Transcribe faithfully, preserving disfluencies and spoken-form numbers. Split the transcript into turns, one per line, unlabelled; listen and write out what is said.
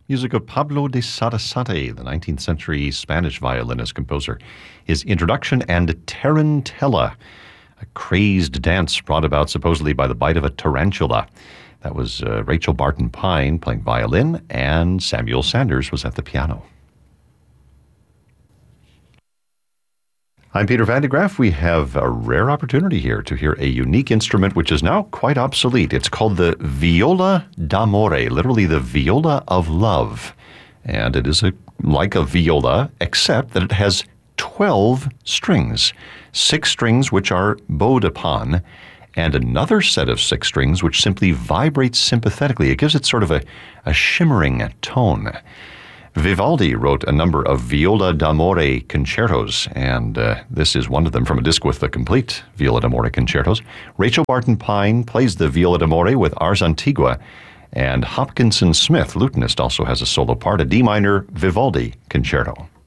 Music of Pablo de Sarasate, the nineteenth century Spanish violinist composer. His introduction and Tarantella, a crazed dance brought about supposedly by the bite of a tarantula. That was uh, Rachel Barton Pine playing violin, and Samuel Sanders was at the piano. I'm Peter Van de Graaff. We have a rare opportunity here to hear a unique instrument which is now quite obsolete. It's called the viola d'amore, literally the viola of love. And it is a, like a viola, except that it has twelve strings. Six strings which are bowed upon, and another set of six strings which simply vibrates sympathetically. It gives it sort of a, a shimmering tone. Vivaldi wrote a number of viola d'amore concertos, and uh, this is one of them from a disc with the complete viola d'amore concertos. Rachel Barton Pine plays the viola d'amore with Ars Antigua, and Hopkinson Smith, lutenist, also has a solo part, a D minor Vivaldi concerto.